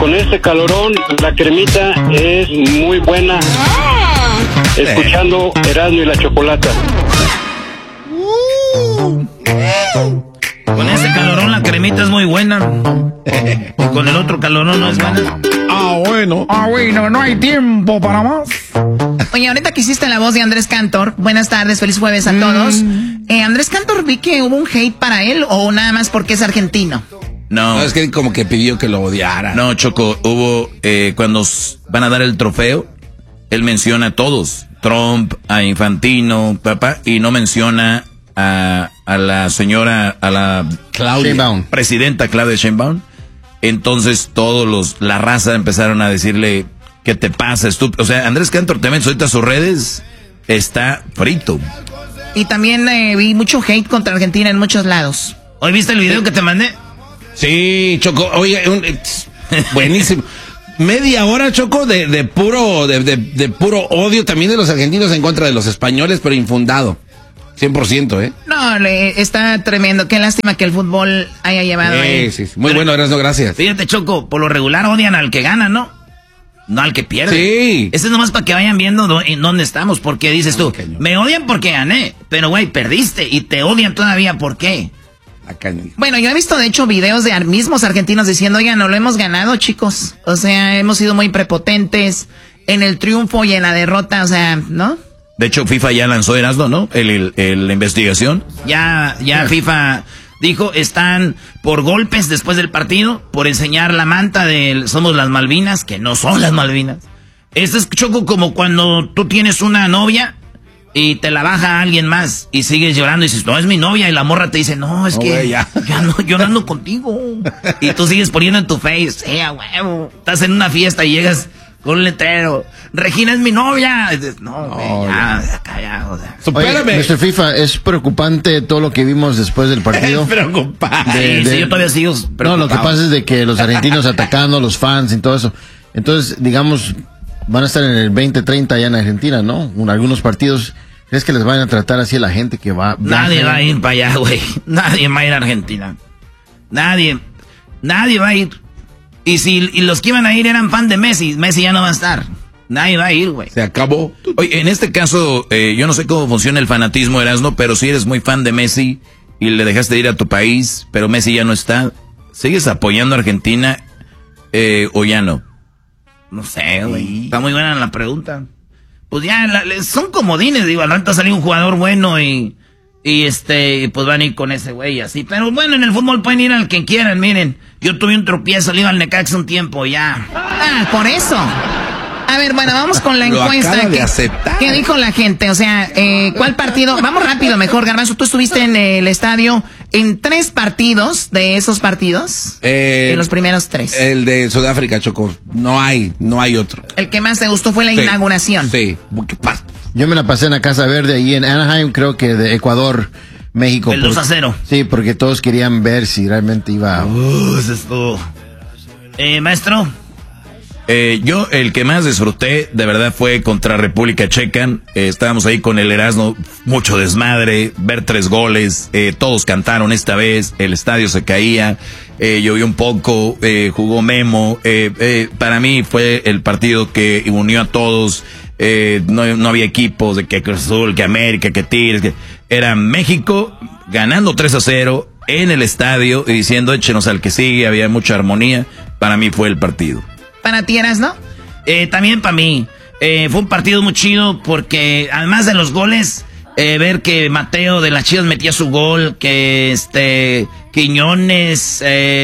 con este calorón, la cremita es muy buena. Escuchando Erasmo y la Chocolata. Con este calorón la cremita es muy buena. Y con el otro calorón no es buena. Bueno, no hay tiempo para más. Oye, ahorita que hiciste la voz de Andrés Cantor, buenas tardes, feliz jueves a todos. Andrés Cantor, vi que hubo un hate para él o nada más porque es argentino. No, es que como que pidió que lo odiara. No, Choco, hubo, cuando van a dar el trofeo, él menciona a todos. Trump, a Infantino, papá, y no menciona a la señora, a la presidenta Claudia Sheinbaum. Entonces la raza empezaron a decirle, ¿qué te pasa, estúpido? O sea, Andrés Cantor también ahorita sus redes está frito. Y también vi mucho hate contra Argentina en muchos lados. ¿Hoy viste el video que te mandé? Sí, Choco, oye, buenísimo. Media hora, Choco, de puro odio también de los argentinos en contra de los españoles, pero infundado. 100%, ¿eh? No, está tremendo. Qué lástima que el fútbol haya llevado ahí. Sí. Muy bueno, Erasmo, gracias. Fíjate, Choco, por lo regular odian al que gana, ¿no? No al que pierde. Sí. Ese es nomás para que vayan viendo en dónde estamos, porque dices tú, me odian porque gané, pero güey, perdiste y te odian todavía, ¿por qué? Bueno, yo he visto de hecho videos de mismos argentinos diciendo, oigan, no lo hemos ganado, chicos. O sea, hemos sido muy prepotentes en el triunfo y en la derrota, o sea, ¿no? De hecho, FIFA ya lanzó Erasmo, ¿no? La investigación. Ya FIFA dijo, están por golpes después del partido, por enseñar la manta de somos las Malvinas, que no son las Malvinas. Esto es, Choco, como cuando tú tienes una novia y te la baja alguien más y sigues llorando y dices, no, es mi novia, y la morra te dice, no, es que yo no ando contigo. Y tú sigues poniendo en tu face, a huevo. Estás en una fiesta y llegas con un letrero, Regina es mi novia. Y dices, no, güey, ya, o sea. Oye, Mr. FIFA, es preocupante todo lo que vimos después del partido. Es preocupante. Sí, yo todavía sigo preocupado. No, lo que pasa es de que los argentinos atacando, los fans y todo eso. Entonces, digamos, van a estar en el 2030 allá en Argentina, ¿no? Algunos partidos, ¿crees que les van a tratar así a la gente que va? Nadie va a ir para allá, güey. Nadie va a ir a Argentina. Nadie va a ir. Y los que iban a ir eran fan de Messi. Messi ya no va a estar. Nadie va a ir, güey. Se acabó. Oye, en este caso, yo no sé cómo funciona el fanatismo, Erasmo, pero si eres muy fan de Messi y le dejaste de ir a tu país, pero Messi ya no está, ¿sigues apoyando a Argentina o ya no? No sé, güey. Está muy buena la pregunta. Pues ya, son comodines, digo, al rato salió un jugador bueno y pues van a ir con ese güey así. Pero bueno, en el fútbol pueden ir al que quieran, miren. Yo tuve un tropiezo, le iba al Necaxa un tiempo, ya. Por eso. A ver, bueno, vamos con la encuesta. ¿Qué dijo la gente? O sea, ¿cuál partido? Vamos rápido, mejor, Garbanzo. Tú estuviste en el estadio en 3 partidos de esos partidos. En los primeros 3. El de Sudáfrica, Choco. No hay otro. El que más te gustó fue la inauguración. Sí. ¿Qué pasa? Yo me la pasé en la Casa Verde, ahí en Anaheim, creo que de Ecuador, México. El 2-0. Sí, porque todos querían ver si realmente iba. Eso es todo. Maestro. Yo el que más disfruté de verdad fue contra República Checa. Estábamos ahí con el Erasmo, mucho desmadre, ver 3 goles, todos cantaron esta vez, el estadio se caía, llovió un poco, jugó Memo. Para mí fue el partido que unió a todos. No había equipos de que Cruz Azul, que América, que Tigres, que era México ganando 3-0 en el estadio y diciendo échenos al que sigue. Había mucha armonía. Para mí fue el partido. ¿Para ti eras, no? También para mí. Fue un partido muy chido porque además de los goles, ver que Mateo de las Chivas metía su gol, que Quiñones,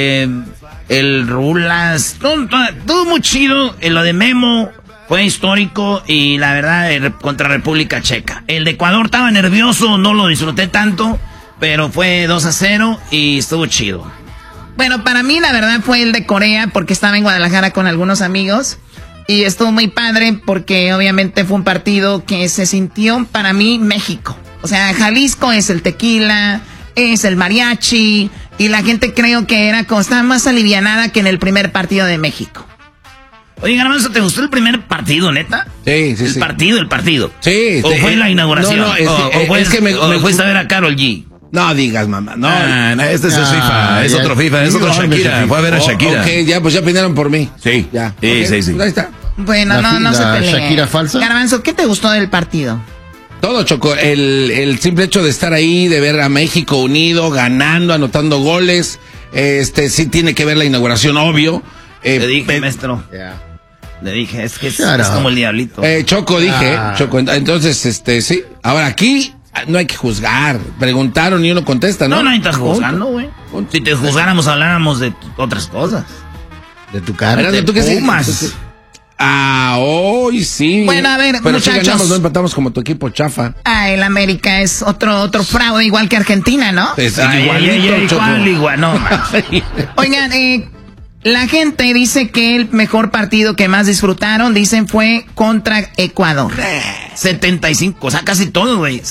el Rulas, todo muy chido. Lo de Memo fue histórico y la verdad contra República Checa. El de Ecuador estaba nervioso, no lo disfruté tanto, pero fue 2-0 y estuvo chido. Bueno, para mí la verdad fue el de Corea porque estaba en Guadalajara con algunos amigos y estuvo muy padre porque obviamente fue un partido que se sintió para mí México. O sea, Jalisco es el tequila, es el mariachi y la gente creo que estaba más alivianada que en el primer partido de México. Oye, Garbanzo, ¿te gustó el primer partido, neta? Sí. El partido. Sí. ¿O fue la inauguración? No, ¿O fuiste a ver a Karol G? No digas, mamá. No. No, este es FIFA. Es otro FIFA. Es otro Shakira. Fue a ver a Shakira. Ok, ya, pues ya opinaron por mí. Sí. Ya. Sí, Okay, sí. Pues ahí está. Bueno, no se peleen. Shakira falsa. Garbanzo, ¿qué te gustó del partido? Todo, Choco. El simple hecho de estar ahí, de ver a México unido, ganando, anotando goles. Sí tiene que ver la inauguración, obvio. Le dije, maestro. Le dije, es que es como el diablito. Choco, dije. Choco, entonces, sí. Ahora, aquí no hay que juzgar. Preguntaron y uno contesta, ¿no? No hay que estar juzgando, güey. Si te juzgáramos, habláramos de otras cosas. De tu cara. De ¿Tú qué Pumas. Hoy sí. Bueno, a ver, pero muchachos. Si ganamos, no empatamos como tu equipo chafa. El América es otro fraude, igual que Argentina, ¿no? Igual, no. Oigan, la gente dice que el mejor partido que más disfrutaron, dicen, fue contra Ecuador. 75, o sea, casi todo, güey.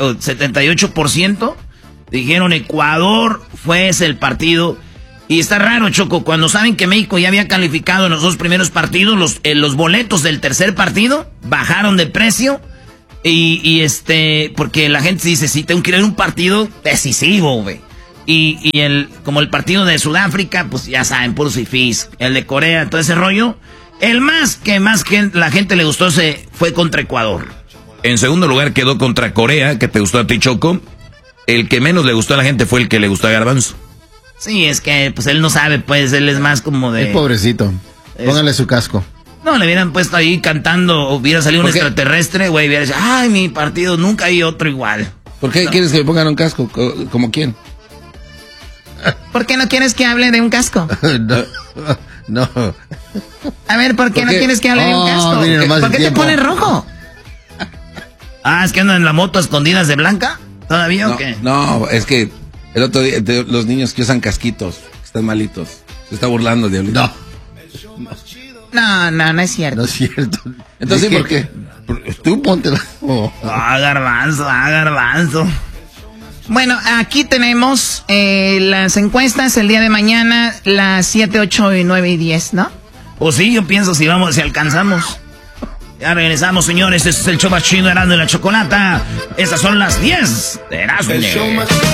78% dijeron Ecuador fue ese el partido. Y está raro, Choco, cuando saben que México ya había calificado en los 2 primeros partidos, los boletos del tercer partido bajaron de precio. Y porque la gente dice, sí, tengo que ir a un partido decisivo, güey. Y como el partido de Sudáfrica, pues ya saben, puros fifís. El de Corea, todo ese rollo. El más que la gente le gustó fue contra Ecuador. En segundo lugar quedó contra Corea, que te gustó a ti, Choco. El que menos le gustó a la gente fue el que le gustó a Garbanzo. Sí, es que pues él no sabe, pues él es más como de... Es pobrecito. Póngale su casco. No, le hubieran puesto ahí cantando, hubiera salido un extraterrestre, güey, hubiera dicho, ay, mi partido, nunca hay otro igual. ¿Por qué quieres que le pongan un casco? ¿Como quién? ¿Por qué no quieres que hable de un casco? No. A ver, ¿por qué no quieres que hable de un casco? ¿Por qué te pones rojo? Es que andan en la moto escondidas de Blanca, ¿todavía o qué? No, es que el otro día, los niños que usan casquitos, que están malitos, se está burlando, diablito. No es cierto. No es cierto. Entonces, ¿por qué? Tú póntela. Garbanzo. Bueno, aquí tenemos las encuestas el día de mañana, las 7, 8, 9 y 10, ¿no? Pues sí, yo pienso si alcanzamos. Ya regresamos, señores. Este es el show más chido de Erasmo y la Chocolata. Estas son las 10 de Erasmo.